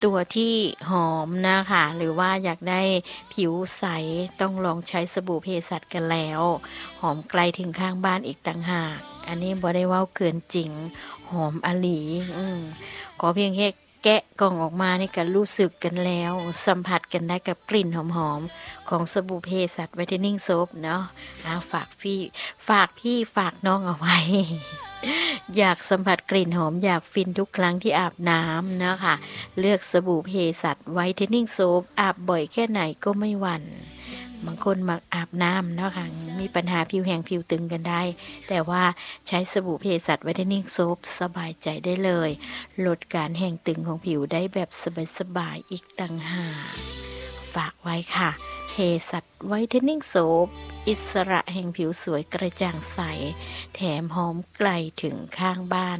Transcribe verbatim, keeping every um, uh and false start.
ตัวที่หอมนะคะหรือว่าอยากได้ผิวใสต้องลองใช้สบู่เภสัชกันแล้วหอมไกลถึงข้างบ้านอีกต่างหากอันนี้บ่ได้เว้าเกินจริงหอมอหลีอืมขอเพียงแค่แกะกล่องออกมานี่ก็รู้สึกกันแล้วสัมผัสกันได้กับกลิ่นหอมๆของสบู่เภสัช Whitening Soap เนาะอาฝากพี่ฝากพี่ฝากน้องเอาไว้ อยากสัมผัสกลิ่นหอมอยากฟินทุกครั้งที่อาบน้ำนะคะเลือกสบู่เภสัช Whitening Soap อาบบ่อยแค่ไหนก็ไม่หวั่นบางคนมักอาบน้ำเนาะค่ะมีปัญหาผิวแห้งผิวตึงกันได้แต่ว่าใช้สบู่เภสัช Whitening Soap สบายใจได้เลยลดการแห้งตึงของผิวได้แบบสบายๆอีกต่างหากฝากไว้ค่ะเภสัช Whitening Soap อิสระแห่งผิวสวยกระจ่างใสแถมหอมไกลถึงข้างบ้าน